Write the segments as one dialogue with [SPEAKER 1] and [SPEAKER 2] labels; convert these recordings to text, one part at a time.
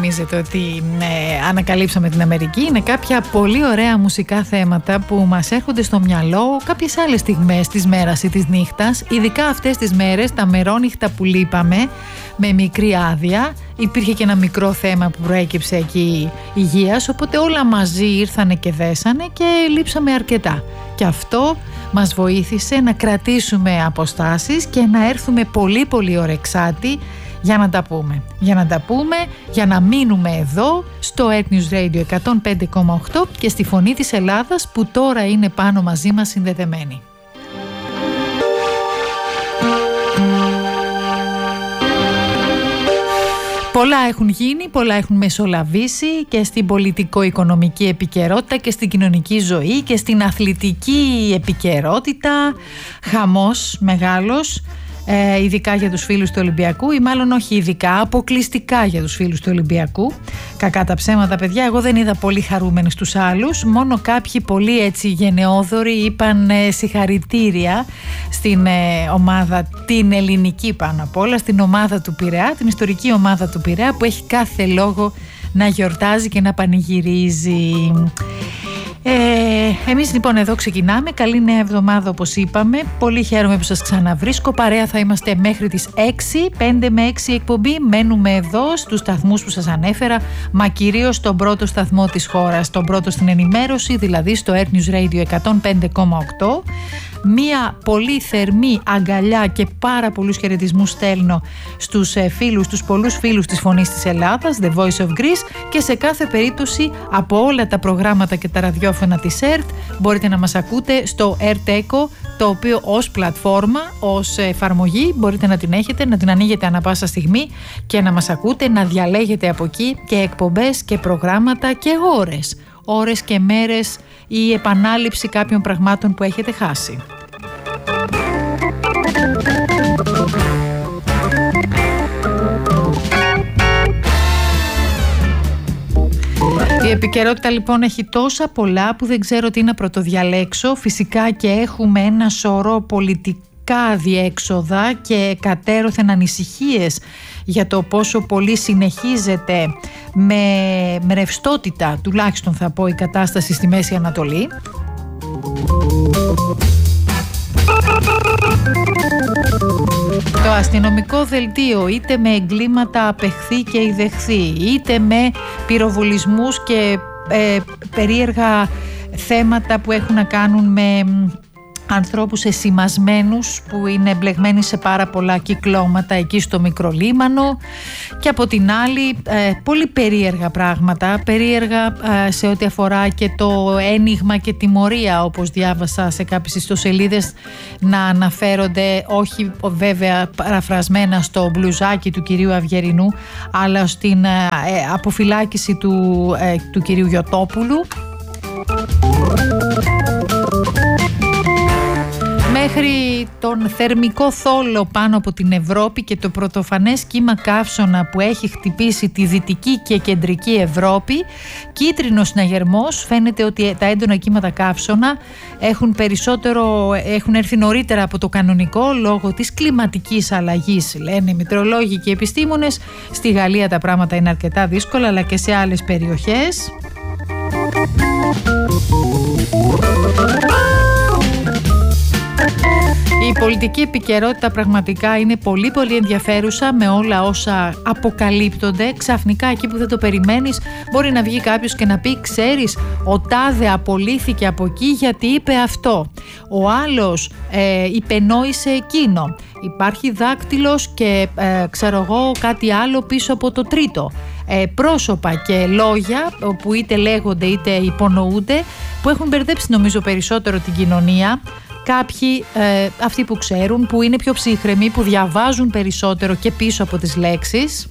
[SPEAKER 1] νομίζετε ότι ανακαλύψαμε την Αμερική. Είναι κάποια πολύ ωραία μουσικά θέματα που μας έρχονται στο μυαλό κάποιες άλλες στιγμές της μέρας ή της νύχτας. Ειδικά αυτές τις μέρες, τα μερόνυχτα που λείπαμε με μικρή άδεια. Υπήρχε και ένα μικρό θέμα που προέκυψε εκεί υγείας, οπότε όλα μαζί ήρθανε και δέσανε και λείψαμε αρκετά. Και αυτό μας βοήθησε να κρατήσουμε αποστάσεις και να έρθουμε πολύ πολύ ωρεξάτοι για να τα πούμε. Για να μείνουμε εδώ στο Earth News Radio 105,8 και στη Φωνή της Ελλάδας που τώρα είναι πάνω μαζί μας συνδεδεμένη. Πολλά έχουν γίνει, πολλά έχουν μεσολαβήσει και στην πολιτικο-οικονομική επικαιρότητα και στην κοινωνική ζωή και στην αθλητική επικαιρότητα. Χαμός μεγάλος, ειδικά για τους φίλους του Ολυμπιακού, ή μάλλον όχι ειδικά, αποκλειστικά για τους φίλους του Ολυμπιακού. Κακά τα ψέματα, παιδιά, εγώ δεν είδα πολύ χαρούμενους τους άλλους, μόνο κάποιοι πολύ έτσι γενναιόδοροι είπαν συγχαρητήρια στην ομάδα, την ελληνική πάνω απ' όλα, στην ομάδα του Πειραιά, την ιστορική ομάδα του Πειραιά που έχει κάθε λόγο να γιορτάζει και να πανηγυρίζει. Εμείς λοιπόν εδώ ξεκινάμε. Καλή νέα εβδομάδα όπως είπαμε. Πολύ χαίρομαι που σας ξαναβρίσκω. Παρέα θα είμαστε μέχρι τις 6, 5 με 6 εκπομπή. Μένουμε εδώ στους σταθμούς που σας ανέφερα, μα κυρίως στον πρώτο σταθμό της χώρας, τον πρώτο στην ενημέρωση, δηλαδή στο Earth News Radio 105,8. Μία πολύ θερμή αγκαλιά και πάρα πολλούς χαιρετισμούς στέλνω στους φίλους, τους πολλούς φίλους της Φωνής της Ελλάδας, The Voice of Greece, και σε κάθε περίπτωση από όλα τα προγράμματα και τα ραδιόφωνα της ΕΡΤ μπορείτε να μας ακούτε στο ΕΡΤ Echo, το οποίο ως πλατφόρμα, ως εφαρμογή μπορείτε να την έχετε, να την ανοίγετε ανά πάσα στιγμή και να μας ακούτε, να διαλέγετε από εκεί και εκπομπές και προγράμματα και ώρες και μέρες ή επανάληψη κάποιων πραγμάτων που έχετε χάσει. Η επικαιρότητα λοιπόν έχει τόσα πολλά που δεν ξέρω τι να πρωτοδιαλέξω. Φυσικά και έχουμε ένα σωρό πολιτικά διέξοδα και κατέρωθεν ανησυχίες για το πόσο πολύ συνεχίζεται με ρευστότητα, τουλάχιστον θα πω, η κατάσταση στη Μέση Ανατολή. Το αστυνομικό δελτίο, είτε με εγκλήματα απεχθεί και ιδεχθεί, είτε με πυροβολισμούς και περίεργα θέματα που έχουν να κάνουν με ανθρώπους εσημασμένους που είναι εμπλεγμένοι σε πάρα πολλά κυκλώματα εκεί στο Μικρολίμανο, και από την άλλη πολύ περίεργα πράγματα, περίεργα σε ό,τι αφορά και το ένιγμα και τιμωρία, όπως διάβασα σε κάποιες ιστοσελίδες να αναφέρονται, όχι βέβαια παραφρασμένα στο μπλουζάκι του κυρίου Αυγερινού, αλλά στην αποφυλάκηση του κυρίου Γιωτόπουλου. Μέχρι τον θερμικό θόλο πάνω από την Ευρώπη και το πρωτοφανές κύμα καύσωνα που έχει χτυπήσει τη δυτική και κεντρική Ευρώπη, κίτρινος συναγερμός. Φαίνεται ότι τα έντονα κύματα καύσωνα έχουν έρθει νωρίτερα από το κανονικό λόγω της κλιματικής αλλαγής, λένε οι μετεωρολόγοι και οι επιστήμονες. Στη Γαλλία τα πράγματα είναι αρκετά δύσκολα, αλλά και σε άλλες περιοχές. Η πολιτική επικαιρότητα πραγματικά είναι πολύ πολύ ενδιαφέρουσα, με όλα όσα αποκαλύπτονται. Ξαφνικά εκεί που δεν το περιμένεις μπορεί να βγει κάποιος και να πει, ξέρεις, ο τάδε απολύθηκε από εκεί γιατί είπε αυτό, ο άλλος υπενόησε εκείνο, υπάρχει δάκτυλος και ξέρω εγώ κάτι άλλο πίσω από το τρίτο. Πρόσωπα και λόγια που είτε λέγονται είτε υπονοούνται, που έχουν μπερδέψει νομίζω περισσότερο την κοινωνία. Κάποιοι, αυτοί που ξέρουν, που είναι πιο ψύχρεμοι, που διαβάζουν περισσότερο και πίσω από τις λέξεις,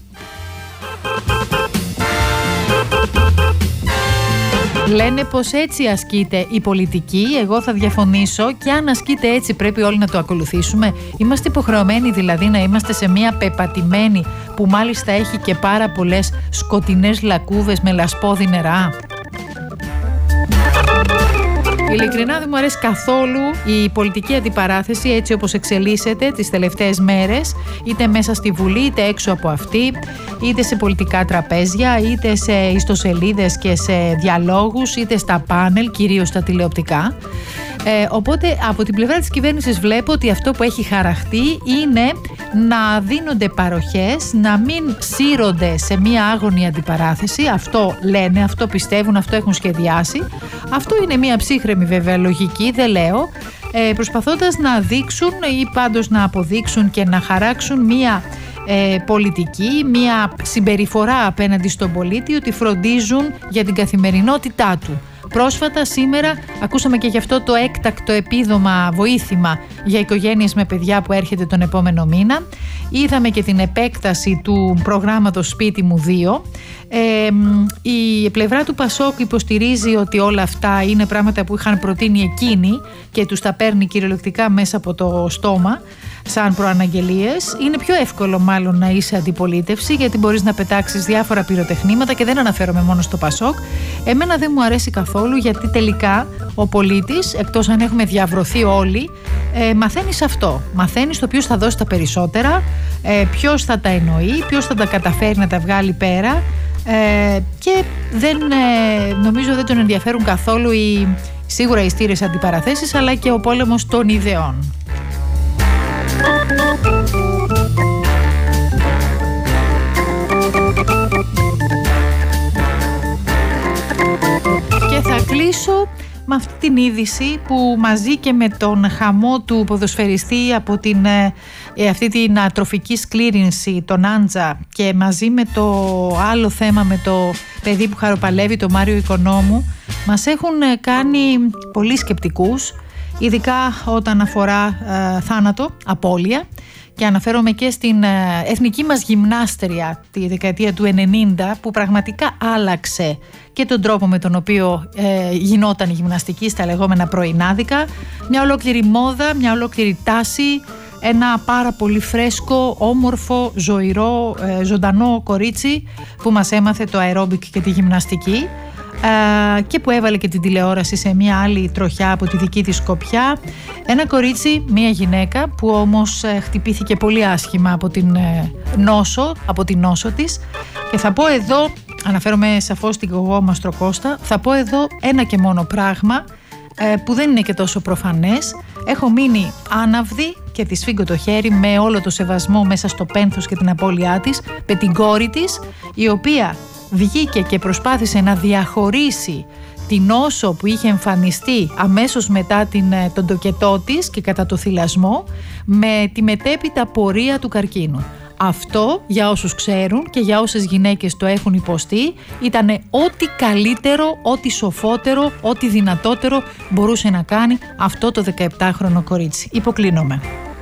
[SPEAKER 1] λένε πως έτσι ασκείται η πολιτική. Εγώ θα διαφωνήσω, και αν ασκείται έτσι πρέπει όλοι να το ακολουθήσουμε. Είμαστε υποχρεωμένοι δηλαδή να είμαστε σε μια πεπατημένη, που μάλιστα έχει και πάρα πολλές σκοτεινές λακκούβες με λασπόδι νερά? Ειλικρινά δεν μου αρέσει καθόλου η πολιτική αντιπαράθεση έτσι όπως εξελίσσεται τις τελευταίες μέρες, είτε μέσα στη Βουλή είτε έξω από αυτή, είτε σε πολιτικά τραπέζια, είτε σε ιστοσελίδες και σε διαλόγους, είτε στα πάνελ, κυρίως στα τηλεοπτικά. Οπότε από την πλευρά της κυβέρνησης βλέπω ότι αυτό που έχει χαραχτεί είναι να δίνονται παροχές, να μην σύρονται σε μία άγωνη αντιπαράθεση. Αυτό λένε, αυτό πιστεύουν, αυτό έχουν σχεδιάσει. Αυτό είναι μία ψύχρεμη βέβαια λογική, δεν λέω, προσπαθώντας να δείξουν ή πάντως να αποδείξουν και να χαράξουν μία πολιτική, μία συμπεριφορά απέναντι στον πολίτη, ότι φροντίζουν για την καθημερινότητά του. Πρόσφατα σήμερα ακούσαμε και γι' αυτό το έκτακτο επίδομα βοήθημα για οικογένειες με παιδιά που έρχεται τον επόμενο μήνα. Είδαμε και την επέκταση του προγράμματος Σπίτι μου 2. Η πλευρά του Πασόκ υποστηρίζει ότι όλα αυτά είναι πράγματα που είχαν προτείνει εκείνοι και τους τα παίρνει κυριολεκτικά μέσα από το στόμα σαν προαναγγελίες. Είναι πιο εύκολο μάλλον να είσαι αντιπολίτευση, γιατί μπορείς να πετάξεις διάφορα πυροτεχνήματα, και δεν αναφέρομαι μόνο στο Πασόκ. Εμένα δεν μου αρέσει καθόλου, γιατί τελικά ο πολίτης, εκτός αν έχουμε διαβρωθεί όλοι, μαθαίνεις αυτό. Μαθαίνεις το ποιος θα δώσει τα περισσότερα, ποιος θα τα εννοεί, ποιος θα τα καταφέρει να τα βγάλει πέρα, και νομίζω δεν τον ενδιαφέρουν καθόλου σίγουρα οι στήρες αντιπαραθέσεις, αλλά και ο πόλεμος των ιδεών. Και θα κλείσω με αυτή την είδηση που μαζί και με τον χαμό του ποδοσφαιριστή από αυτή την ατροφική σκλήρινση, τον Άντζα, και μαζί με το άλλο θέμα με το παιδί που χαροπαλεύει, το Μάριο Οικονόμου, μας έχουν κάνει πολύ σκεπτικούς, ειδικά όταν αφορά θάνατο, απώλεια. Και αναφέρομαι και στην εθνική μας γυμνάστρια τη δεκαετία του 90, που πραγματικά άλλαξε και τον τρόπο με τον οποίο γινόταν η γυμναστική στα λεγόμενα πρωινάδικα. Μια ολόκληρη μόδα, μια ολόκληρη τάση, ένα πάρα πολύ φρέσκο, όμορφο, ζωηρό, ζωντανό κορίτσι που μας έμαθε το αερόμπικ και τη γυμναστική, και που έβαλε και την τηλεόραση σε μια άλλη τροχιά από τη δική της σκοπιά. Ένα κορίτσι, μια γυναίκα που όμως χτυπήθηκε πολύ άσχημα από την νόσο της, και θα πω εδώ, αναφέρομαι σαφώς στην Γογό Μαστροκώστα, θα πω εδώ ένα και μόνο πράγμα που δεν είναι και τόσο προφανές. Έχω μείνει άναυδη και τη σφίγγω το χέρι με όλο το σεβασμό μέσα στο πένθος και την απώλειά της, με την κόρη της, η οποία βγήκε και προσπάθησε να διαχωρίσει την νόσο που είχε εμφανιστεί αμέσως μετά τον τοκετό της και κατά το θυλασμό με τη μετέπειτα πορεία του καρκίνου. Αυτό, για όσους ξέρουν και για όσες γυναίκες το έχουν υποστεί, ήταν ό,τι καλύτερο, ό,τι σοφότερο, ό,τι δυνατότερο μπορούσε να κάνει αυτό το 17χρονο κορίτσι. Υποκλίνομαι.